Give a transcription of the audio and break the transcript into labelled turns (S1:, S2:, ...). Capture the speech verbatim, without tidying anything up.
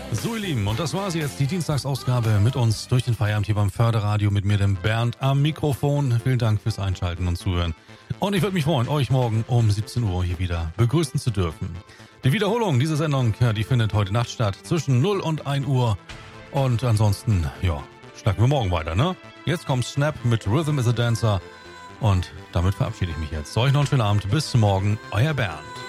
S1: So ihr Lieben, und das war sie jetzt, die Dienstagsausgabe mit uns durch den Feierabend hier beim Förderradio mit mir, dem Bernd, am Mikrofon. Vielen Dank fürs Einschalten und Zuhören. Und ich würde mich freuen, euch morgen um siebzehn Uhr hier wieder begrüßen zu dürfen. Die Wiederholung dieser Sendung, ja, die findet heute Nacht statt, zwischen null und ein Uhr. Und ansonsten, ja, schnacken wir morgen weiter, ne? Jetzt kommt Snap mit Rhythm is a Dancer. Und damit verabschiede ich mich jetzt. Euch noch einen schönen Abend. Bis morgen, euer Bernd.